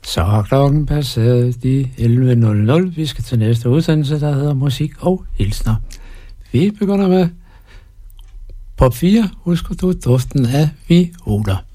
Så har klokken passeret de 11.00. Vi skal til næste udsendelse, der hedder Musik og Hilsner. Vi begynder med Pop 4. Husker du duften af violer?